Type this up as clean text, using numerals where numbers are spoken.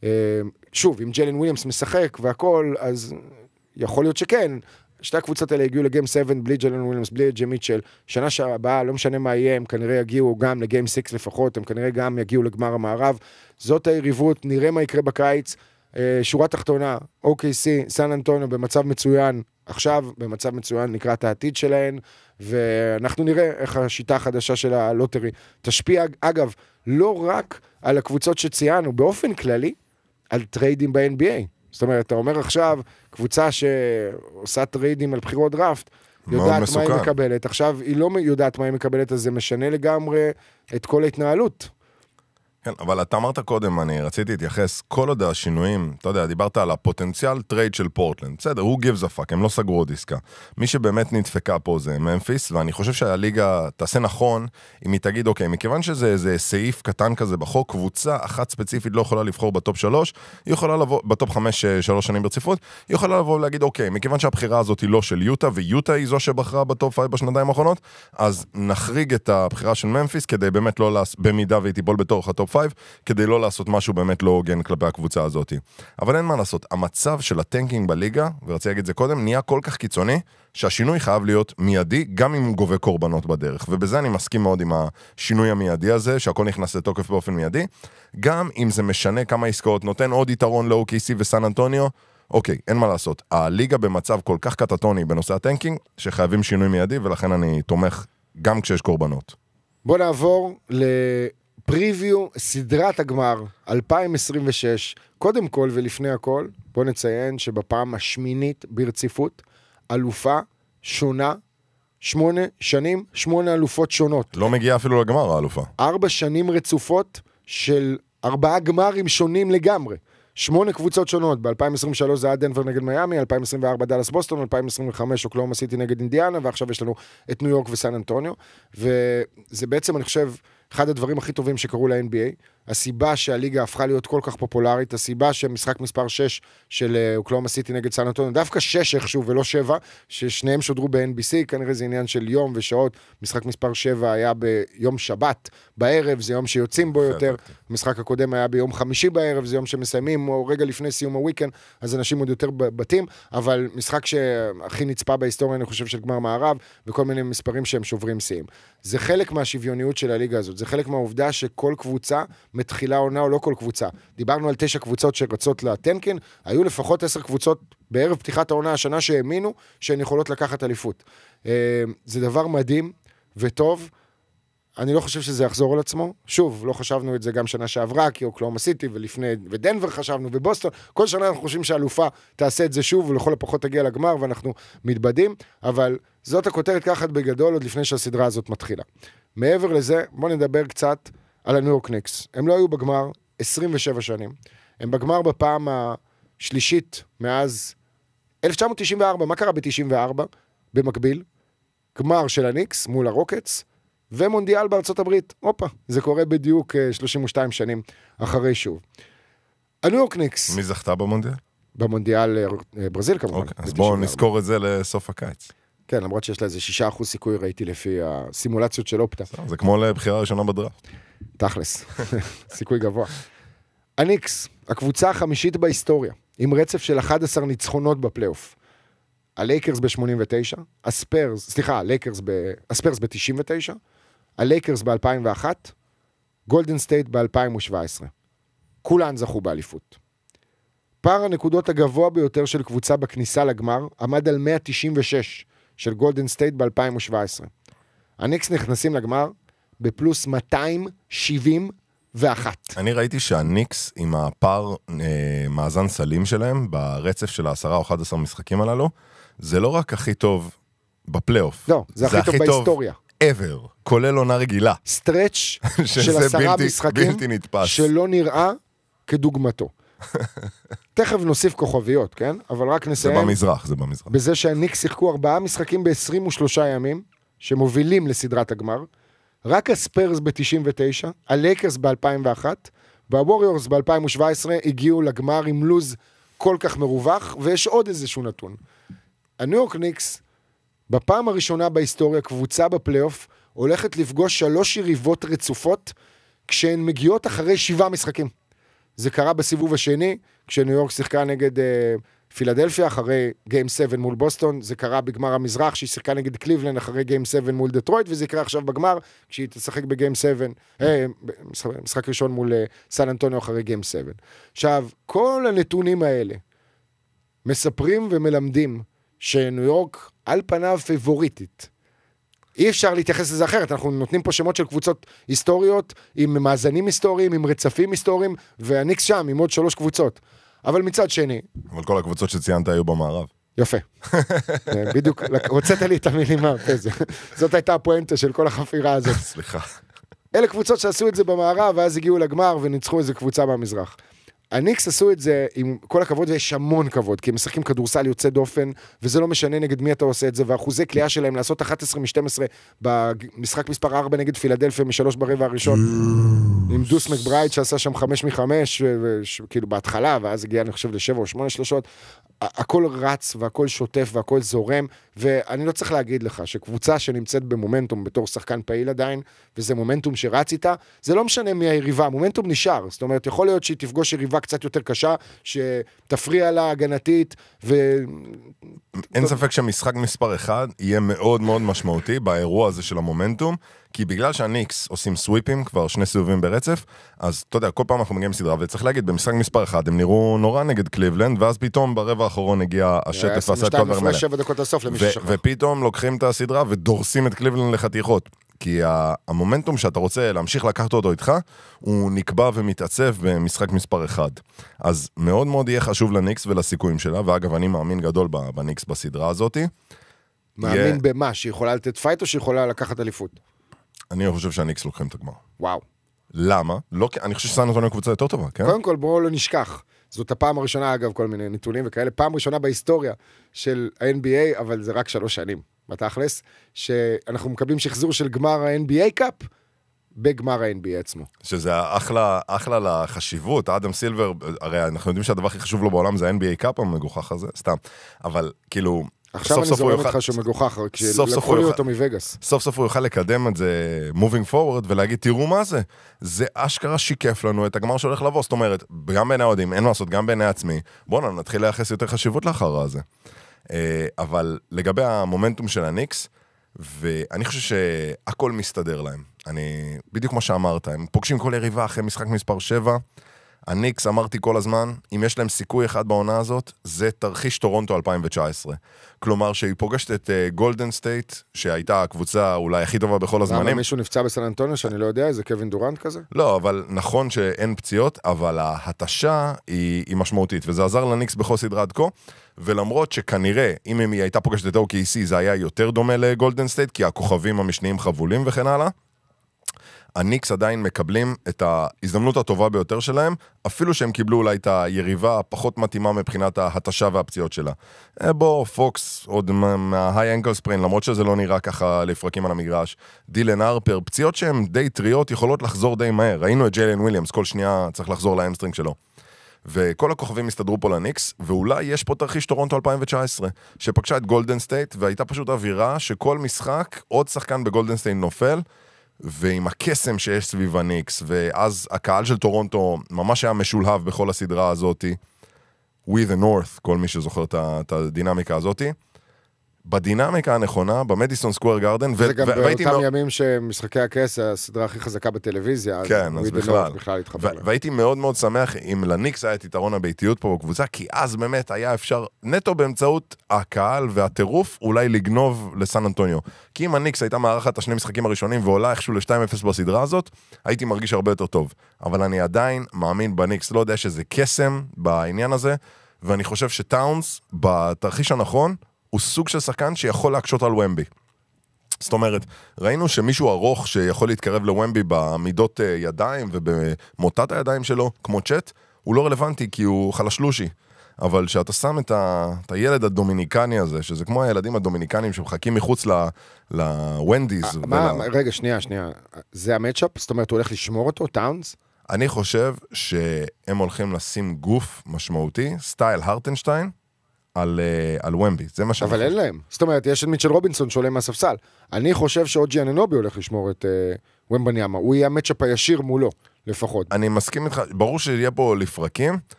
שוב, אם ג'יילן וויליאמס משחק והכל, אז יכול להיות שכן. שתי הקבוצות האלה הגיעו לגיים 7 בלי ג'יילן וויליאמס, בלי ג'י מיטשל. שנה הבאה, לא משנה מה יהיה, הם כנראה יגיעו גם לגיים 6 לפחות, הם כנראה גם יגיעו לגמר המערב. זאת היריבות, נראה מה יקרה בקיץ. שורה תחתונה, OKC, סן אנטוניו במצב מצוין, עכשיו במצב מצוין לקראת העתיד שלהן, ואנחנו נראה איך השיטה החדשה של הלוטרי תשפיע, אגב, לא רק על הקבוצות שציינו, באופן כללי, על טריידים ב-NBA. זאת אומרת, אתה אומר עכשיו, קבוצה שעושה טריידים על בחירות דראפט, יודעת מה היא מקבלת, עכשיו היא לא יודעת מה היא מקבלת, אז זה משנה לגמרי את כל ההתנהלות. כן, אבל אתה אמרת קודם, אני רציתי להתייחס, כל עוד השינויים, אתה יודע, דיברת על הפוטנציאל טרייד של פורטלנד, בסדר, הוא gives a fuck, הם לא סגרו עוד עסקה. מי שבאמת נדפקה פה זה ממפיס, ואני חושב שהליגה תעשה נכון, אם היא תגיד, אוקיי, מכיוון שזה איזה סעיף קטן כזה בחוק, קבוצה אחת ספציפית לא יכולה לבחור בטופ 3, היא יכולה לבוא, בטופ 5, 3 שנים ברציפות, היא יכולה לבוא ולהגיד, אוקיי, מכיוון שהבחירה הזאת היא לא של יוטה, ויוטה היא זו שבחרה בטופ 5 בשנתיים האחרונות, אז נחריג את הבחירה של ממפיס, כדי באמת לא, במידה והיא תיפול בתוך הטופ 5, כדי לא לעשות משהו באמת לא הוגן כלפי הקבוצה הזאת. אבל אין מה לעשות, המצב של הטנקינג בליגה, ורציתי להגיד את זה קודם, נהיה כל כך קיצוני, שהשינוי חייב להיות מיידי, גם אם הוא גובה קורבנות בדרך. ובזה אני מסכים מאוד עם השינוי המיידי הזה, שהכל נכנס לתוקף באופן מיידי, גם אם זה משנה כמה עסקאות, נותן עוד יתרון ל-OKC וסן אנטוניו, אוקיי, אין מה לעשות. הליגה במצב כל כך קטטוני בנושא הטנקינג, שחייבים שינוי מיידי, ולכן אני תומך גם כשיש קורבנות. בוא נעבור פריוויו, סדרת הגמר 2026, קודם כל ולפני הכל, בוא נציין שבפעם השמינית ברציפות, אלופה שונה, 8 שנים, 8 אלופות שונות. לא מגיעה אפילו לגמר האלופה. 4 שנים רצופות של 4 גמרים שונים לגמרי. 8 קבוצות שונות, ב-2023 זה היה דנבר נגד מיאמי, 2024 דלס בוסטון, 2025 אוקלהומה סיטי נגד אינדיאנה, ועכשיו יש לנו את ניו יורק וסן אנטוניו, וזה בעצם אני חושב אחד הדברים הכי טובים שקרו ל-NBA, הסיבה שהליגה הפכה להיות כל כך פופולרית, הסיבה שמשחק מספר 6 של אוקלהומה סיטי נגד סן אנטוניו, דווקא 6 איכשהו ולא 7, ששניהם שודרו ב-NBC, כנראה זה עניין של יום ושעות, משחק מספר 7 היה ביום שבת בערב, זה יום שיוצאים בו יותר, המשחק הקודם היה ביום חמישי בערב, זה יום שמסיימים, או רגע לפני סיום הוויקנד, אז אנשים עוד יותר בתים, אבל משחק שהכי נצפה בהיסטוריה, אני חושב, של גמר מערב, וכל מיני מספרים שהם שוברים שיאים. זה חלק מהשוויוניות של הליגה הזאת, זה חלק מהעובדה שכל קבוצה מתחילה עונה או לא כל קבוצה. דיברנו על 9 קבוצות שרצות לטנקין, היו לפחות 10 קבוצות בערב פתיחת העונה השנה שהאמינו שהן יכולות לקחת אליפות. זה דבר מדהים וטוב, אני לא חושב שזה יחזור על עצמו, שוב, לא חשבנו את זה גם שנה שעברה, כי אוקלהומה סיטי ודנבר חשבנו, ובוסטון, כל שנה אנחנו חושבים שהאלופה תעשה את זה שוב, ולכל הפחות תגיע לגמר, ואנחנו מתבדים, אבל זאת הכותרת ככה בגדול, עוד לפני שהסדרה הזאת מתחילה. מעבר לזה, בואו נדבר קצת על הניו יורק ניקס. הם לא היו בגמר 27 שנים, הם בגמר בפעם השלישית מאז 1994, מה קרה ב-94? במקביל, גמר של הניקס מול הרוקטס, ומונדיאל בארצות הברית, אופה, זה קורה בדיוק 32 שנים אחרי שוב. הניו יורק ניקס. מי זכתה במונדיאל? במונדיאל ברזיל כמובן. אוקיי, אז בואו נזכור את זה לסוף הקיץ. כן, למרות שיש לה איזה 6% סיכוי, ראיתי לפי הסימולציות של אופטה. זה כמו לבחירה ראשונה בדראפט. תכלס, סיכוי גבוה. הניקס, הקבוצה החמישית בהיסטוריה, עם רצף של 11 ניצחונות בפלייאוף. הלייקרס ב-89, הספרס ב-99, הלייקרס ב-2001, גולדן סטייט ב-2017. כולן זכו באליפות. פער הנקודות הגבוה ביותר של קבוצה בכניסה לגמר עמד על 196 של גולדן סטייט ב-2017. הניקס נכנסים לגמר בפלוס 271. אני ראיתי שהניקס עם הפער מאזן סלים שלהם ברצף של 10 או 11 משחקים הללו, זה לא רק הכי טוב בפלייאוף. לא, זה הכי טוב בהיסטוריה. ever, כולל עונה רגילה. סטרץ' של 10 משחקים שלא נראה כדוגמתו. תכף נוסיף כוכביות, כן? אבל רק נסיים. זה במזרח, זה במזרח. בזה שהניקס שיחקו 4 משחקים ב-23 ימים, שמובילים לסדרת הגמר. רק הספרס ב-99, הלייקרס ב-2001, והווריורס ב-2017 הגיעו לגמר עם לוז כל כך מרווח, ויש עוד איזשהו נתון. הניו יורק ניקס, בפעם הראשונה בהיסטוריה, קבוצה בפלייאוף, הולכת לפגוש 3 יריבות רצופות, כשהן מגיעות אחרי 7 משחקים. זה קרה בסיבוב השני, כשניו יורק שיחקה נגד פילדלפיה, אחרי גיים 7 מול בוסטון, זה קרה בגמר המזרח, שהיא שיחקה נגד קליבלנד, אחרי גיים 7 מול דטרויט, וזה יקרה עכשיו בגמר, כשהיא תשחק בגיים 7, משחק ראשון מול סן אנטוניו אחרי גיים 7. עכשיו, כל הנתונים האלה, מספרים ומלמדים, שניו יורק על פניו פיבוריטית. אי אפשר להתייחס לזה אחרת, אנחנו נותנים פה שמות של קבוצות היסטוריות, עם מאזנים היסטוריים, עם רצפים היסטוריים, והניקס שם עם עוד 3 קבוצות. אבל מצד שני... אבל כל הקבוצות שציינת היו במערב. יפה. בדיוק, הוצאת לי את המילים מהפה. זאת הייתה הפואנטה של כל החפירה הזאת. סליחה. אלה קבוצות שעשו את זה במערב, ואז הגיעו לגמר וניצחו איזו קבוצה מהמזרח. הניקס עשו את זה עם כל הכבוד, ויש המון כבוד, כי הם משחקים כדורסל יוצא דופן, וזה לא משנה נגד מי אתה עושה את זה, ואחוזי קליעה שלהם לעשות 11 מ-12 במשחק מספר 4 נגד פילדלפיה מ-3 ברבע הראשון, עם דוס מקברייד שעשה שם 5 מ-5, כאילו בהתחלה, ואז הגיע אני חושב ל7 או 8 שלושות, הכל רץ והכל שוטף והכל זורם, ואני לא צריך להגיד לך שקבוצה שנמצאת במומנטום בתור שחקן פעיל עדיין, וזה מומנטום שרץ איתה, זה לא משנה מי היריבה, מומנטום נשאר, זאת אומרת, יכול להיות שהיא תפגוש יריבה קצת יותר קשה, שתפריע לה הגנתית, אין ספק שמשחק מספר 1 יהיה מאוד מאוד משמעותי באירוע הזה של המומנטום, כי בגלל שהניקס עושים סוויפים, כבר 2 סיבובים ברצף, אז אתה יודע, כל פעם אנחנו מגיעים סדרה, וצריך להגיד, במשחק מספר 1 הם נראו נורא נגד קליבלנד, ואז פתאום ברבע האחרון הגיע השטף ועשה את כל הדברים האלה. 7 דקות לסוף למי ששכח. ופתאום לוקחים את הסדרה ודורסים את קליבלנד לחתיכות. כי המומנטום שאתה רוצה להמשיך לקחת אותו איתך, הוא נקבע ומתעצב במשחק מספר 1. אז מאוד מאוד יהיה חשוב לניקס ולסיכויים שלה, ואגב, אני מאמין גדול בניקס בסדרה הזאת. מאמין במה? שהיא יכולה לתת פייט או שהיא יכולה לקחת אליפות? אני חושב שהניקס לוקחים את הגמר. וואו. למה? לא, אני חושב שסן אנטוניו קבוצה יותר טובה, כן? קודם כל, בואו לא נשכח. זאת הפעם הראשונה, אגב, כל מיני נתונים וכאלה, פעם ראשונה בהיסטוריה של ה-NBA, אבל זה רק 3 שנים, בתכלס, שאנחנו מקבלים שחזור של גמר ה-NBA קאפ, בגמר ה-NBA עצמו. שזה אחלה לחשיבות, אדם סילבר, הרי אנחנו יודעים שהדבר הכי חשוב לו בעולם זה ה-NBA קאפ המגוחך הזה, סתם, אבל כאילו... עכשיו אני זורם אותך שהוא מגוחך, כשלקחו לי אותו מווגאס. סוף סוף הוא יוכל לקדם את זה moving forward, ולהגיד, תראו מה זה, זה אשכרה שיקף לנו את הגמר שהולך לבוא, זאת אומרת, גם בעיני האוהדים, אין מה לעשות, גם בעיני עצמי, בואו נתחיל לייחס יותר חשיבות לאחר הזה. אבל לגבי המומנטום של הניקס, ואני חושב שהכל מסתדר להם. בדיוק מה שאמרת, הם פוגשים כל יריבה אחרי משחק מספר 7, הניקס, אמרתי כל הזמן, אם יש להם סיכוי אחד בעונה הזאת, זה תרחיש טורונטו 2019. כלומר, שהיא פוגשת את גולדן סטייט, שהייתה הקבוצה אולי הכי טובה בכל הזמנים. למה מישהו נפצע בסן אנטוניו שאני לא יודע, איזה קווין דורנט כזה? לא, אבל נכון שאין פציעות, אבל ההתשה היא משמעותית, וזה עזר לניקס בכל סדרה עד כה, ולמרות שכנראה, אם היא הייתה פוגשת את OKC, זה היה יותר דומה לגולדן סטייט, כי הכוכבים המשניים חבולים וכן הלאה. הניקס עדיין מקבלים את ההזדמנות הטובה ביותר שלהם, אפילו שהם קיבלו אולי את היריבה הפחות מתאימה מבחינת ההתשה והפציעות שלה. בוא, פוקס, עוד מה-high ankle sprain, למרות שזה לא נראה ככה לפרקים על המגרש. דילן הרפר, פציעות שהן די טריות, יכולות לחזור די מהר. ראינו את ג'יילן וויליאמס, כל שנייה צריך לחזור לאמסטרינג שלו. וכל הכוכבים הסתדרו פה לניקס, ואולי יש פה תרחיש טורונטו 2019, שפגשה את גולדן סטייט, והייתה פשוט אווירה שכל משחק, עוד שחקן בגולדן סטייט נופל, ועם הקסם שיש סביב הניקס, ואז הקהל של טורונטו ממש היה משולהב בכל הסדרה הזאת, We the North, כל מי שזוכר את הדינמיקה הזאת, בדינמיקה הנכונה, במדיסון סקוואר גארדן, זה גם באותם ימים שמשחקי הכס, הסדרה הכי חזקה בטלוויזיה, כן, אז בכלל התחבר. והייתי מאוד מאוד שמח אם לניקס היה את יתרון הביתיות פה בקבוצה, כי אז באמת היה אפשר נטו באמצעות הקהל והטירוף, אולי לגנוב לסן אנטוניו. כי אם הניקס הייתה מארחת את 2 משחקים הראשונים, ועולה איכשהו ל-2-0 בסדרה הזאת, הייתי מרגיש הרבה יותר טוב. אבל אני עדיין מאמין בניקס, לא יודע שזה קסם בעניין הזה, ואני חושב שטאונס, בתרחיש הנכון, הוא סוג של שחקן שיכול להקשות על ומבי. זאת אומרת, ראינו שמישהו ארוך שיכול להתקרב לוומבי בעמידות ידיים ובמוטת הידיים שלו, כמו צ'אט, הוא לא רלוונטי כי הוא חלשלושי. אבל שאתה שם את הילד הדומיניקני הזה, שזה כמו הילדים הדומיניקנים שמחכים מחוץ לוונדיז. רגע, שנייה. זה המאצ'אפ? זאת אומרת, הוא הולך לשמור אותו, טאונס? אני חושב שהם הולכים לשים גוף משמעותי, סטייל הרטנשטיין, על ומבי, זה מה אבל אין להם. זאת אומרת, יש את מיטשל רובינסון שעולה מהספסל. אני חושב שאוג'י אננובי הולך לשמור את ומבניאמה. הוא יהיה המאצ'אפ הישיר מולו. לפחות. אני מסכים איתך, ברור שיהיה פה לפרקים,